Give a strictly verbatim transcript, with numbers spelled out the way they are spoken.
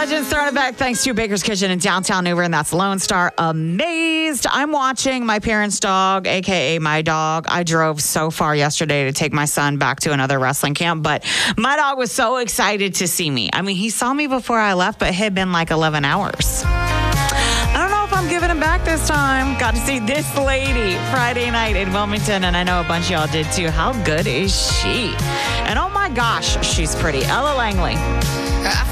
Legends throwing it back thanks to Baker's Kitchen in downtown Newbern. That's Lone Star Amazed. I'm watching my parents' dog, a k a my dog. I drove so far yesterday to take my son back to another wrestling camp, but my dog was so excited to see me. I mean, he saw me before I left, but it had been like eleven hours. I don't know if I'm giving him back this time. Got to see this lady Friday night in Wilmington, and I know a bunch of y'all did too. How good is she? And oh my gosh, she's pretty. Ella Langley. I